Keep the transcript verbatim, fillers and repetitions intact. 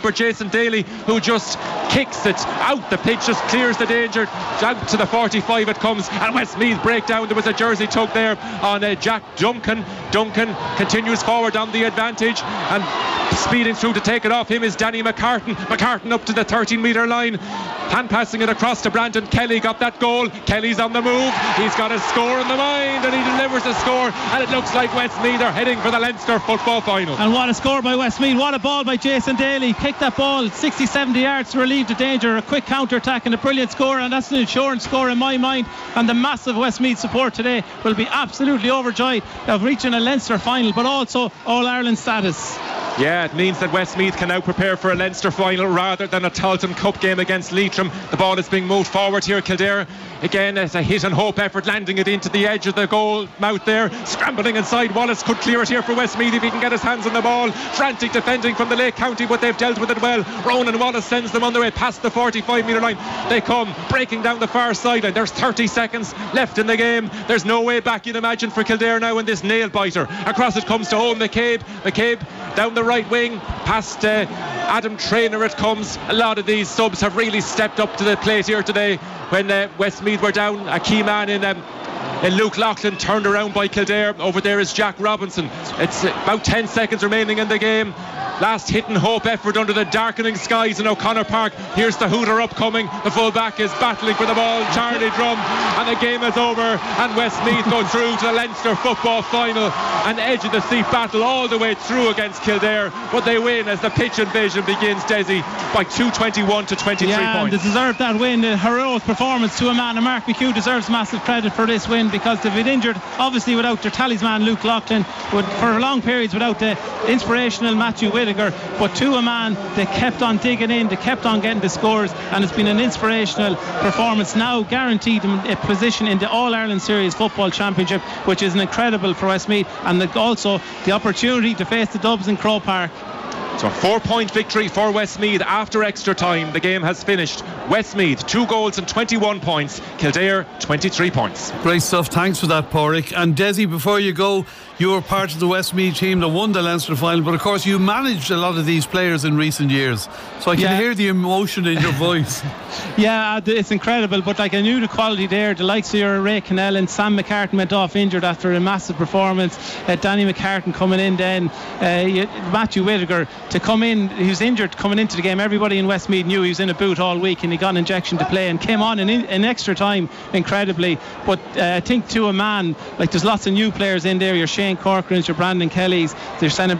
keeper Jason Daly, who just kicks it out the pitch, just clears the danger. Out to the forty-five it comes, and Westmeath break down. There was a jersey tug there on uh, Jack Duncan. Duncan continues forward on the advantage, and speeding through to take it off him is Danny McCartan. McCartan up to the thirteen metre line, hand passing it across to Brandon Kelly. Got that goal. Kelly's on the move, he's got a score in the mind, and he delivers a score, and it looks like Westmeath are heading for the Leinster football final. And what a score by Westmeath. What a ball by Jason Daly. Kicked that ball sixty seventy yards to relieve the danger. A quick counter attack and a brilliant score, and that's an insurance score in my mind. And the massive Westmeath support today will be absolutely overjoyed of reaching a Leinster final, but also All-Ireland status. Yeah, it means that Westmeath can now prepare for a Leinster final rather than a Tailteann Cup game against Leitrim. The ball is being moved forward here. Kildare again, it's a hit and hope effort, landing it into the edge of the goal mouth there, scrambling inside. Wallace could clear it here for Westmeath if he can get his hands on the ball. Frantic defending from the Lake County, but they've dealt with it well. Ronan Wallace sends them on their way past the forty-five metre line. They come breaking down the far side, and there's thirty seconds left in the game. There's no way back, you'd imagine, for Kildare now in this nail biter. Across it comes to Owen McCabe. McCabe down the right wing past uh, Adam Traynor it comes. A lot of these subs have really stepped up to the plate here today when uh, Westmeath were down. A key man in um, And Luke Loughlin turned around by Kildare. Over there is Jack Robinson. It's about ten seconds remaining in the game. Last hit and hope effort under the darkening skies in O'Connor Park. Here's the hooter upcoming. The full-back is battling for the ball, Charlie Drum, and the game is over, and Westmeath go through to the Leinster football final. An edge-of-the-seat battle all the way through against Kildare, but they win as the pitch invasion begins, Desi, by two twenty-one to twenty-three yeah, points. They deserved that win. A heroic performance to a man, and Mark McHugh deserves massive credit for this win, because they've been injured, obviously, without their talisman Luke Loughlin, would, for long periods without the inspirational Matthew Whittaker, but to a man, they kept on digging in, they kept on getting the scores, and it's been an inspirational performance. Now guaranteed them a position in the All-Ireland Series Football Championship, which is an incredible for Westmeath, and the, also the opportunity to face the Dubs in Croke Park. So four-point victory for Westmeath after extra time. The game has finished. Westmeath, two goals and twenty-one points. Kildare, twenty-three points. Great stuff. Thanks for that, Pádraig. And Desi, before you go, you were part of the Westmeath team that won the Leinster final, but of course you managed a lot of these players in recent years. So I can yeah. hear the emotion in your voice. Yeah, it's incredible, but like I knew the quality there. The likes of your Ray Cannell and Sam McCartan went off injured after a massive performance. Uh, Danny McCartan coming in then. Uh, Matthew Whittaker to come in, he was injured coming into the game. Everybody in Westmeath knew he was in a boot all week, and he got an injection to play and came on in, in extra time incredibly. But uh, I think to a man, like there's lots of new players in there, your Shane Corcoran's, your Brandon Kelly's, they're sending